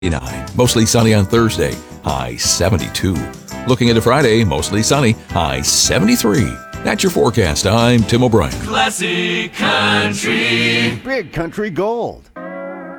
Mostly sunny on Thursday, high 72. Looking into Friday, mostly sunny, high 73. That's your forecast. I'm Tim O'Brien. Classic Country. Big Country Gold.